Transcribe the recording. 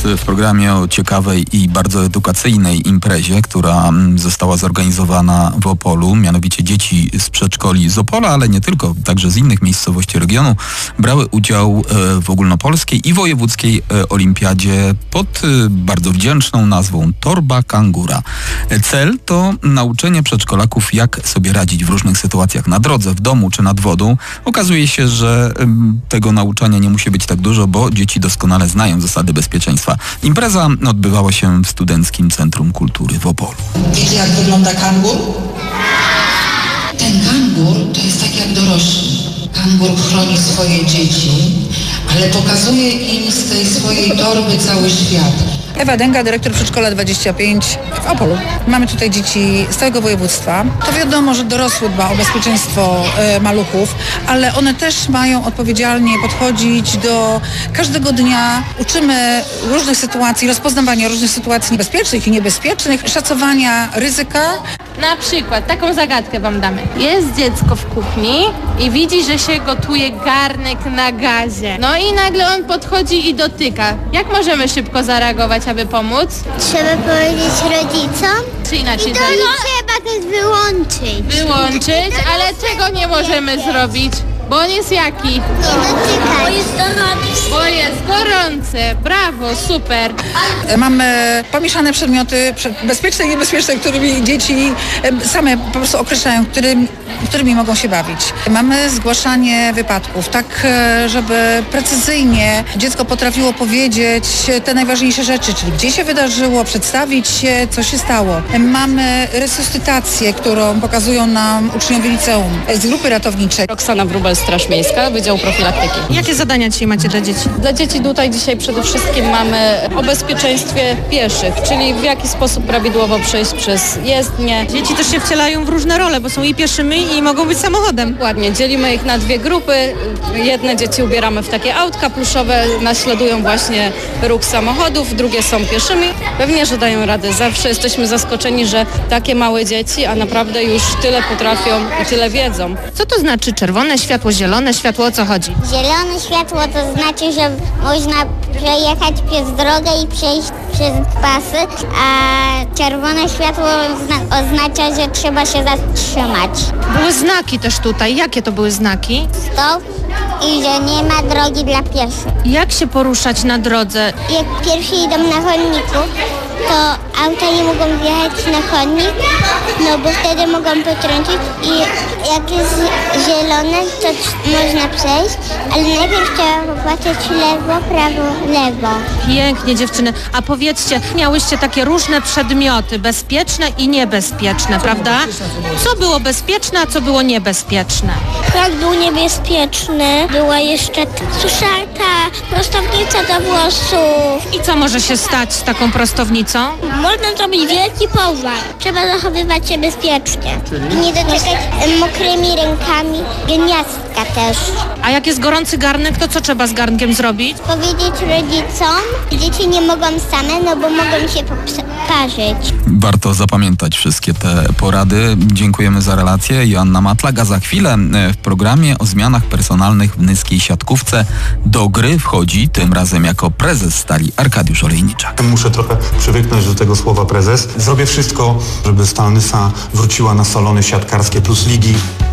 teraz w programie o ciekawej i bardzo edukacyjnej imprezie, która została zorganizowana w Opolu. Mianowicie dzieci z przedszkoli z Opola, ale nie tylko, także z innych miejscowości regionu brały udział w ogólnopolskiej i wojewódzkiej olimpiadzie pod bardzo wdzięczną nazwą Torba Kangura. Cel to nauczenie przedszkolaków, jak sobie radzić w różnych sytuacjach na drodze, w domu czy nad wodą. Okazuje się, że tego nauczania nie musi być tak dużo, bo dzieci doskonale znają zasady bezpieczeństwa. Impreza odbywała się w Studenckim Centrum Kultury w Opolu. Wiecie, jak wygląda kangur? Ten kangur to jest tak jak dorośli. Kangur chroni swoje dzieci, ale pokazuje im z tej swojej torby cały świat. Ewa Dęga, dyrektor przedszkola 25 w Opolu. Mamy tutaj dzieci z całego województwa. To wiadomo, że dorosły dba o bezpieczeństwo maluchów, ale one też mają odpowiedzialnie podchodzić do każdego dnia. Uczymy różnych sytuacji, rozpoznawania różnych sytuacji bezpiecznych i niebezpiecznych, szacowania ryzyka. Na przykład, taką zagadkę wam damy. Jest dziecko w kuchni i widzi, że się gotuje garnek na gazie. No i nagle on podchodzi i dotyka. Jak możemy szybko zareagować, aby pomóc? Trzeba powiedzieć rodzicom. Czy inaczej? Trzeba też wyłączyć. Wyłączyć, ale czego nie możemy zrobić? Bo on jest jaki? Nie dotykaj. Bo jest gorący. Bo jest gorący. Brawo, super. Mamy pomieszane przedmioty, bezpieczne i niebezpieczne, którymi dzieci same po prostu określają, którymi mogą się bawić. Mamy zgłaszanie wypadków, tak żeby precyzyjnie dziecko potrafiło powiedzieć te najważniejsze rzeczy, czyli gdzie się wydarzyło, przedstawić się, co się stało. Mamy resuscytację, którą pokazują nam uczniowie liceum z grupy ratowniczej. Roxana Wróbel, Straż Miejska, Wydział Profilaktyki. Jakie zadania dzisiaj macie dla dzieci? Dla dzieci tutaj dzisiaj przede wszystkim mamy o bezpieczeństwie pieszych, czyli w jaki sposób prawidłowo przejść przez jezdnię. Dzieci też się wcielają w różne role, bo są i pieszymi i mogą być samochodem. Dokładnie, dzielimy ich na dwie grupy. Jedne dzieci ubieramy w takie autka pluszowe, naśladują właśnie ruch samochodów, drugie są pieszymi. Pewnie, że dają radę. Zawsze jesteśmy zaskoczeni, że takie małe dzieci, a naprawdę już tyle potrafią i tyle wiedzą. Co to znaczy czerwone światło, zielone światło, o co chodzi? Zielone światło to znaczy, że można przejechać przez drogę i przejść przez pasy, a czerwone światło oznacza, że trzeba się zatrzymać. Były znaki też tutaj. Jakie to były znaki? Stop i że nie ma drogi dla pieszych. Jak się poruszać na drodze? Jak pierwsi idą na chodniku, to auta nie mogą wjechać na chodnik, no bo wtedy mogą potrącić i jak jest zielone, to można przejść, ale najpierw trzeba popatrzeć lewo, prawo, lewo. Pięknie, dziewczyny. A powiedzcie, miałyście takie różne przedmioty, bezpieczne i niebezpieczne, prawda? Co było bezpieczne, a co było niebezpieczne? Prąd był niebezpieczny, była jeszcze suszarka, prostownica do włosów. I co może się stać z taką prostownicą? Można zrobić wielki pożar. Trzeba zachowywać się bezpiecznie. I nie dotykać mokrymi rękami gniazdka też. A jak jest gorący garnek, to co trzeba z garnkiem zrobić? Powiedzieć rodzicom, dzieci nie mogą same, no bo mogą się parzyć. Warto zapamiętać wszystkie te porady. Dziękujemy za relację. Joanna Matlaga. Za chwilę w programie o zmianach personalnych w nyskiej siatkówce do gry wchodzi tym razem jako prezes Stali Arkadiusz Olejniczak. Muszę trochę przywyknąć do tego słowa prezes. Zrobię wszystko, żeby Stal Nysa wróciła na salony siatkarskie plus ligi.